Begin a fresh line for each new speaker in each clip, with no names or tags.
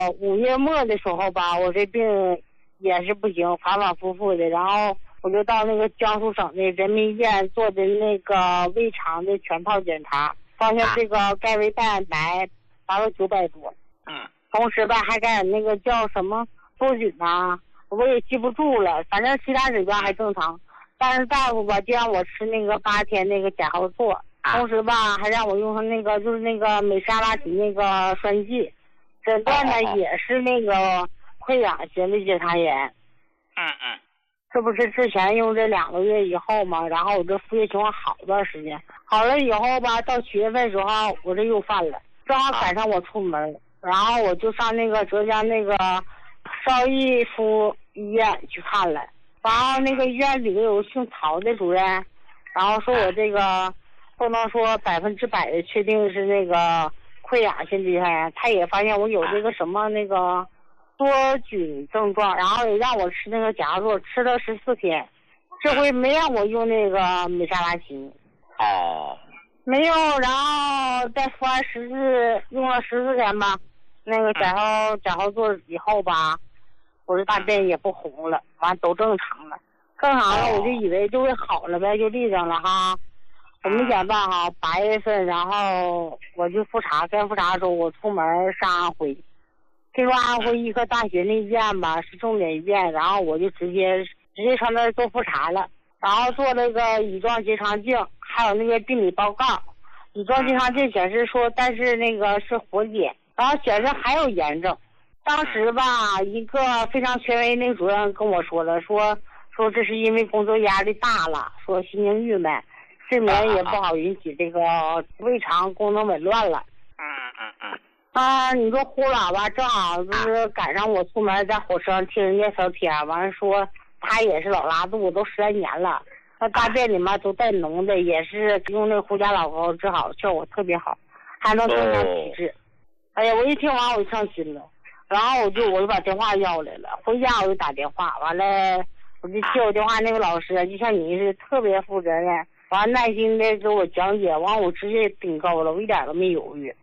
5月末的时候吧，我这病也是不行，反反复复的，然后我就到那个江苏省的人民医院做的那个胃肠的全套检查，发现这个钙维蛋白达到900多。同时吧，还感染那个叫什么多菌啊，我也记不住了，反正其他指标还正常。但是大夫吧就让我吃那个8天那个甲号唑，同时吧还让我用上那个就是那个美沙拉嗪那个栓剂，诊断呢也是那个溃疡性的结肠炎。这不是之前用这2个月以后嘛，然后我这腹泻情况好一段时间，好了以后吧，到7月份时候我这又犯了，正好赶上我出门，然后我就上那个浙江那个邵逸夫医院去看了，然后那个医院里有姓曹的主任，然后说我这个不能说100%的确定是那个溃疡性结肠炎，他也发现我有这个什么那个多菌症状，然后也让我吃那个甲号唑，吃了14天，这回没让我用那个美沙拉嗪。没用，然后再服完用了14天吧，那个甲号唑以后吧，我这大便也不红了，完都正常了，我就以为就会好了呗，就立正了哈。我没想到哈，8月份，然后我就复查，该复查的时候我出门上安徽，听说安徽医科大学那医院吧是重点医院，然后我就直接上那儿做复查了，然后做那个乙状结肠镜，还有那个病理报告。乙状结肠镜显示说，但是那个是活检，然后显示还有炎症。当时吧，一个非常权威那个主任跟我说了，说这是因为工作压力大了，说心情郁闷，睡眠也不好，引起这个胃肠功能紊乱了。你说呼喇叭正好就是赶上我出门在火车上听人家聊天，完了说他也是老拉肚子，都10来年了，那大便里面都带脓的，也是用那胡家老膏治好，效果特别好，还能增强体质。哎呀，我一听完我就上心了，然后我就把电话要来了，回家我就打电话，完了我就接我电话那个老师就像你是特别负责任，完了耐心的给我讲解，完我直接顶高了，我一点都没犹豫。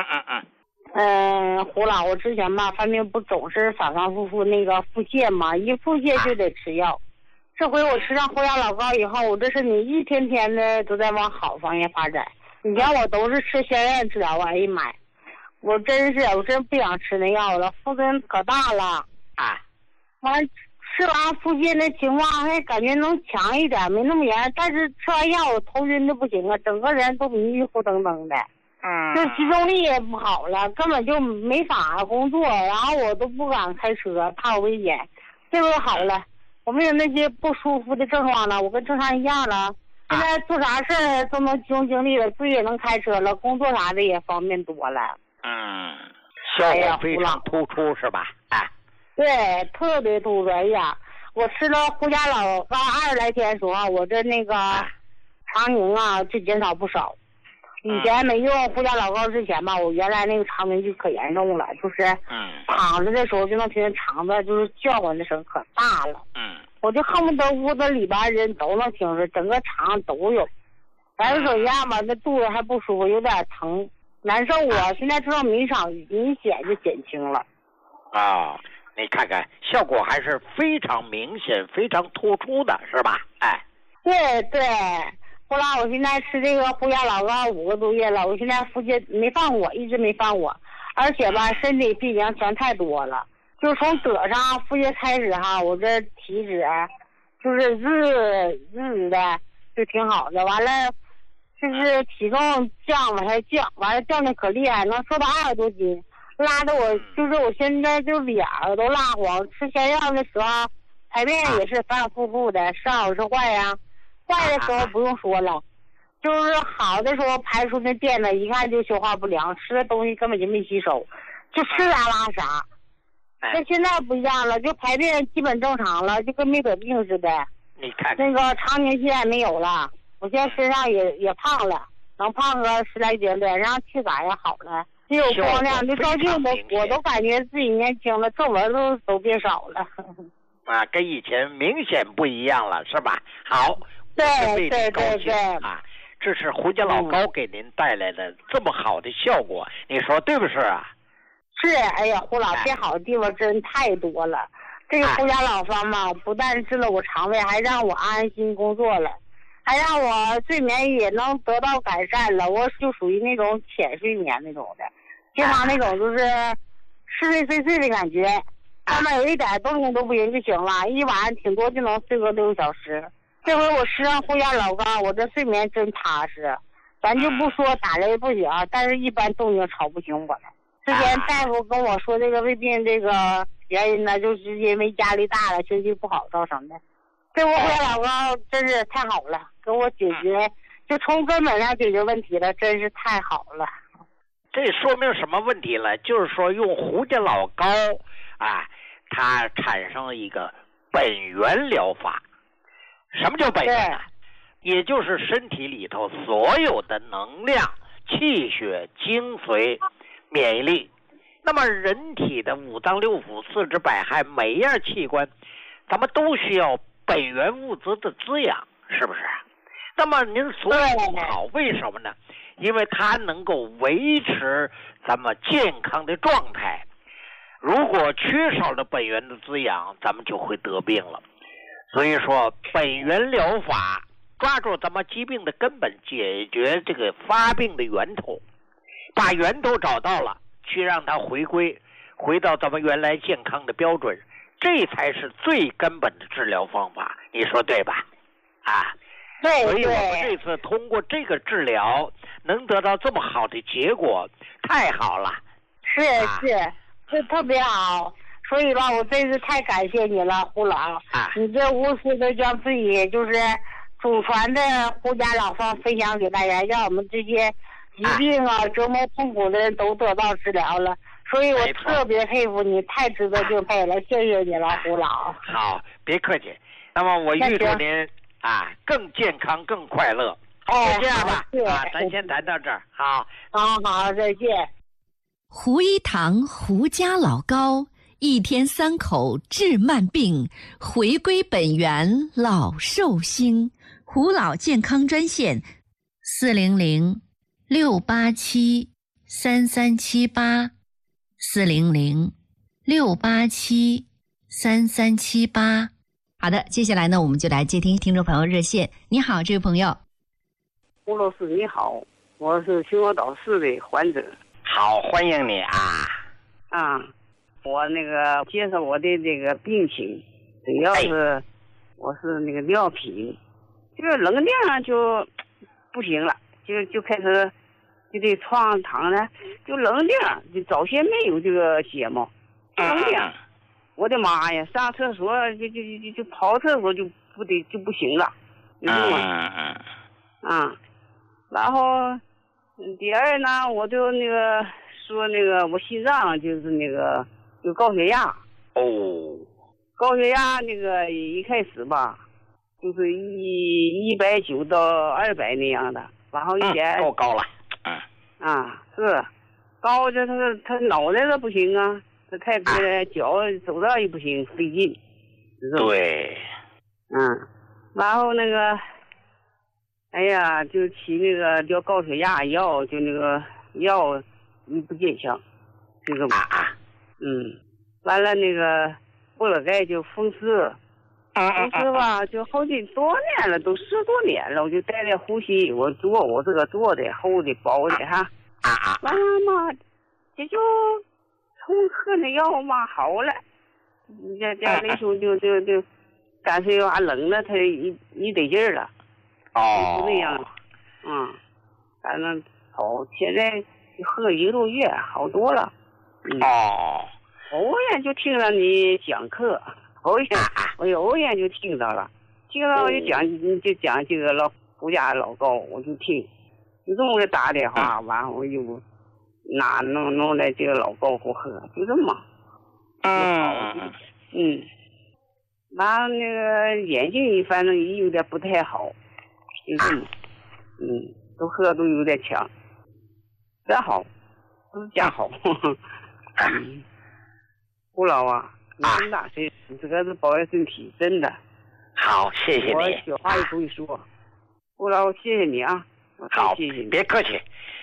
胡老，我之前吧犯病不总是反反复复那个腹泻嘛，一腹泻就得吃药。这回我吃上胡椒老膏以后，我这身体一天天的都在往好方向发展。以前我都是吃消炎治疗，哎呀妈呀，我真不想吃那药了，腹针可大了完吃完腹泻那情况还感觉能强一点，没那么严，但是吃完药我头晕的不行啊，整个人都迷迷糊瞪瞪的。就集中力也不好了，根本就没法工作，然后我都不敢开车，怕有危险。这回好了，我没有那些不舒服的症状了，我跟正常一样了。现在做啥事儿都能集中精力了，自己也能开车了，工作啥的也方便多了。
效果非常突出是吧？
对，特别突出。哎呀，我吃了胡家老膏20来天的时候，我这那个肠凝啊就减少不少。以前没用胡家老膏之前吧，我原来那个肠凝就可严重了，就是躺着的时候就能听见肠子就是叫唤的声可大了。我就恨不得屋子里边人都能听着，整个肠都有。还有手压吧，那肚子还不舒服，有点疼，难受啊。现在知道明显就减轻了。
你看看效果还是非常明显、非常突出的，是吧？
对。后来我现在吃这个胡家老膏5个多月了，我现在腹泻没犯我，一直没犯我，而且吧身体病情全太多了，就从得上腹泻开始哈，我这体脂就是日的就挺好的，完了就是体重往下降，完了降的可厉害，能瘦到20多斤，拉的我就是我现在就脸都蜡黄，吃消药的时候排便也是反反复复的，是好是坏呀？坏的时候不用说了，就是好的时候排出那便呢，一看就消化不良，吃的东西根本就没吸收，就吃啥拉啥。那现在不一样了，就排便基本正常了，就跟没得病似的。
你看
那个肠凝现在没有了，我现在身上也胖了，能胖个10来斤，脸上气色也好了，也有光亮，就照镜子我都感觉自己年轻了，皱纹都变少了。
跟以前明显不一样了，是吧？好。
对，
这是胡家老膏给您带来的这么好的效果，你说对不是啊？
是，哎呀，胡老变好的地方真太多了。这个胡家老方嘛，不但治了我肠胃，还让我安心工作了，还让我睡眠也能得到改善了。我就属于那种浅睡眠那种的，经常那种就是似睡非睡的感觉，上面有一点动静都不行就行了，一晚上挺多就能睡个6个小时。这回我吃上胡家老膏，我这睡眠真踏实。咱就不说打雷不行，但是一般动静吵不醒我了。之前大夫跟我说这个胃病这个原因呢，就是因为压力大了，情绪不好造成的。这回胡家老膏真是太好了，给我解决，就从根本上解决问题了，真是太好了。
这说明什么问题了？就是说用胡家老膏啊，它产生了一个本源疗法。什么叫本源呢？也就是身体里头所有的能量、气血、精髓、免疫力。那么人体的五脏六腑、四肢百骸，每一样器官，咱们都需要本源物质的滋养，是不是？那么您所以好，为什么呢？因为它能够维持咱们健康的状态。如果缺少了本源的滋养，咱们就会得病了。所以说，本源疗法抓住咱们疾病的根本，解决这个发病的源头，把源头找到了，去让它回到咱们原来健康的标准，这才是最根本的治疗方法。你说对吧？啊，
对。
所以我们这次通过这个治疗，能得到这么好的结果，太好了。
是，这特别好。所以吧，我真是太感谢你了，胡老。你这无私的将自己就是祖传的胡家老方分享给大家，让我们这些疾病折磨痛苦的人都得到治疗了。所以我特别佩服你，太值得敬佩了，谢谢你了，胡老。
好，别客气。那么我预祝您更健康、更快乐。就这样吧，咱先谈到这儿。好，
再见。
胡一堂胡家老膏。1天3口治慢病，回归本源老寿星。胡老健康专线400-687-3378 400-687-3378。好的，接下来呢，我们就来接听听众朋友热线。你好，这位朋友。
胡老师你好，我是秦皇岛市的患者。
好，欢迎你
我那个介绍我的这个病情，主要是我是那个尿频，这个能量就不行了，就开始就得床躺呢，就能量就早先没有这个节目，能量，我的妈呀，上厕所就跑厕所就不行了，然后第二呢，我就那个说那个我心脏就是那个。有高血压高血压那个一开始吧，就是190到200那样的，然后一点
够高了，
是高着他脑袋都不行啊，他太脚走道也不行，费劲，
对，
然后那个，哎呀，就起那个叫高血压药，就那个药不见效，这个完了那个布了盖就风湿，吧，就好几多年了，都10多年了，我就带点呼吸，我这个做的厚的薄的完了嘛，这就从喝那药嘛好了，家那时候就干脆冷了，他一得劲儿了，就那样，反正好，现在喝1个多月好多了。偶然就听了你讲课，我偶然就听到了，就讲这个胡家老膏，我就听，就这么打电话，完我就弄来这个老膏给我喝，就这么，完了那个眼睛反正也有点不太好，就这么，都喝都有点强，真好，都是假好。胡老你很大岁数，这个是保养身体，真的。
好，谢谢你。
我小话也不会说。胡老，谢谢你啊。
好，
谢谢你。
别客气。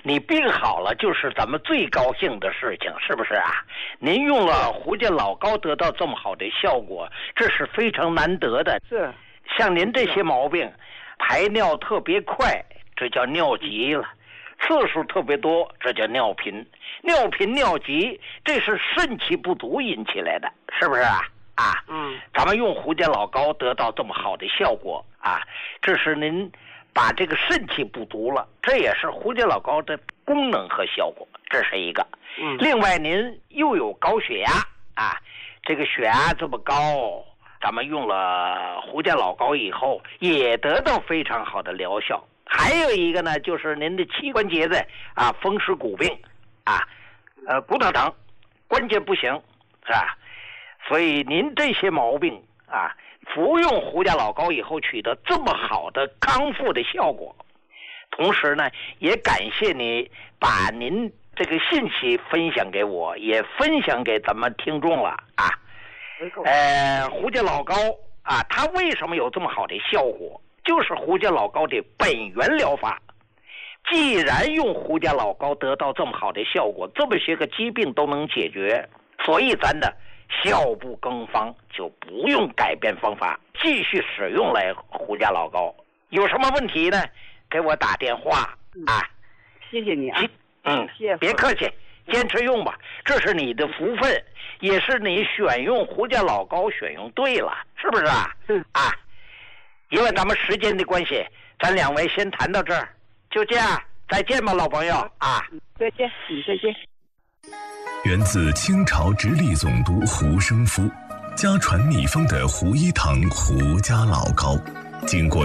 你病好了就是咱们最高兴的事情，是不是啊？您用了胡家老膏得到这么好的效果，这是非常难得的。
是，
像您这些毛病，排尿特别快，这叫尿急了；次数特别多，这叫尿频。尿频尿急，这是肾气不足引起来的，是不是啊？咱们用胡家老膏得到这么好的效果啊，这是您把这个肾气不足了，这也是胡家老膏的功能和效果，这是一个。另外您又有高血压啊，这个血压这么高，咱们用了胡家老膏以后也得到非常好的疗效。还有一个呢，就是您的膝关节的风湿骨病啊，骨头疼，关节不行，是吧？所以您这些毛病啊，服用胡家老膏以后取得这么好的康复的效果。同时呢，也感谢你把您这个信息分享给我，也分享给咱们听众了啊。胡家老膏啊，它为什么有这么好的效果？就是胡家老膏的本源疗法。既然用胡家老膏得到这么好的效果，这么些个疾病都能解决，所以咱的效不更方，就不用改变方法，继续使用来胡家老膏。有什么问题呢？给我打电话啊！
谢谢你啊！谢谢，
别客气，坚持用吧，这是你的福分，也是你选用胡家老膏选用对了，是不是啊？因为咱们时间的关系，咱两位先谈到这儿，就这样，再见吧，老朋友啊！
再见，再见。
源自清朝直隶总督胡生夫家传秘方的胡一堂胡家老膏，经过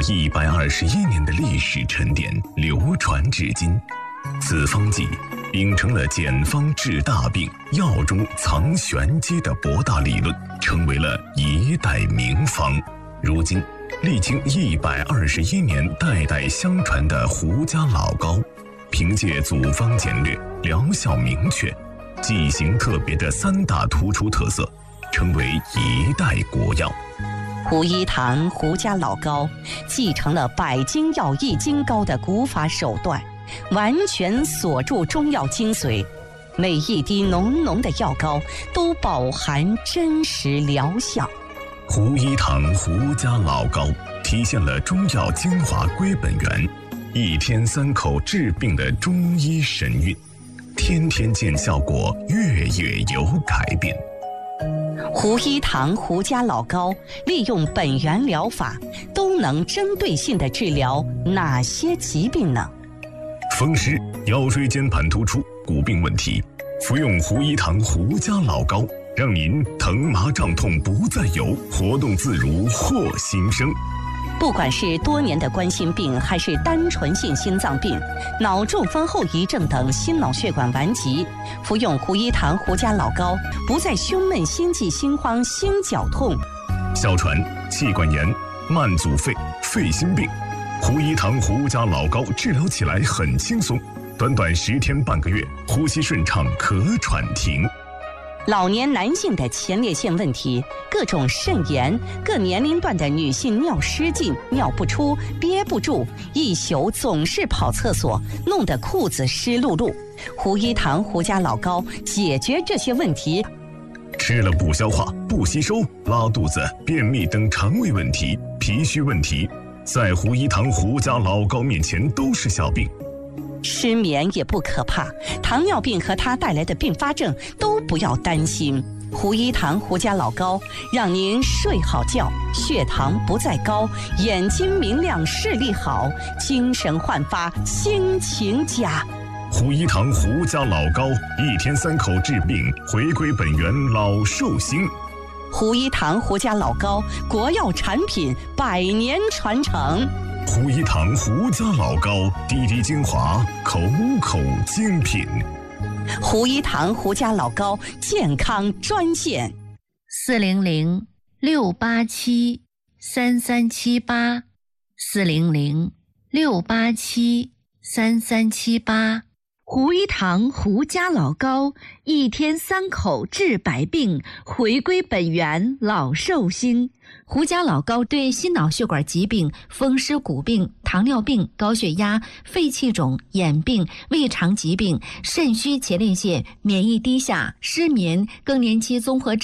121年的历史沉淀，流传至今。此方剂秉承了简方治大病、药中藏玄机的博大理论，成为了一代名方。如今历经121年代代相传的胡家老膏，凭借组方简略、疗效明确、剂型特别的3大突出特色，成为一代国药。
胡一堂胡家老膏继承了百金药益精膏的古法手段，完全锁住中药精髓，每一滴浓浓的药膏都饱含真实疗效。
胡一堂胡家老膏体现了中药精华归本源，1天3口治病的中医神韵，天天见效果，月月有改变。
胡一堂胡家老膏利用本源疗法，都能针对性地治疗哪些疾病呢？
风湿、腰椎间盘突出、骨病问题，服用胡一堂胡家老膏，让您疼麻胀痛不再有，活动自如获新生。
不管是多年的冠心病，还是单纯性心脏病、脑中风后遗症等心脑血管顽疾，服用胡一堂胡家老膏，不再胸闷、心悸、心慌、心绞痛。
哮喘、气管炎、慢阻肺、肺心病，胡一堂胡家老膏治疗起来很轻松，短短10天半个月，呼吸顺畅，咳喘停。
老年男性的前列腺问题，各种肾炎，各年龄段的女性尿失禁、尿不出、憋不住，一宿总是跑厕所，弄得裤子湿漉漉。胡一堂胡家老膏解决这些问题。
吃了不消化、不吸收、拉肚子、便秘等肠胃问题、脾虚问题，在胡一堂胡家老膏面前都是小病。
失眠也不可怕，糖尿病和它带来的并发症都不要担心。胡一堂胡家老膏让您睡好觉，血糖不再高，眼睛明亮，视力好，精神焕发，心情佳。
胡一堂胡家老膏，1天3口治病，回归本源，老寿星。
胡一堂胡家老膏，国药产品，100年传承。
胡一堂胡家老膏，滴滴精华，口口精品。
胡一堂胡家老膏健康专线
400-687-3378，400-687-3378。 胡一堂胡家老高，一天3口治百病，回归本源老寿星。胡家老高对心脑血管疾病、风湿骨病、糖尿病、高血压、肺气肿、眼病、胃肠疾病、肾虚前列腺、免疫低下、失眠、更年期综合症